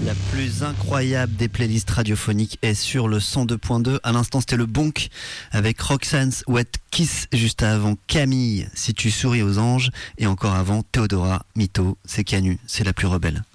La plus incroyable des playlists radiophoniques est sur le 102.2. À l'instant, c'était le Bonk avec Roxanne's Wet Kiss. Juste avant, Camille, Si tu souris aux anges. Et encore avant, Théodora, Mytho, c'est Canu, c'est la plus rebelle.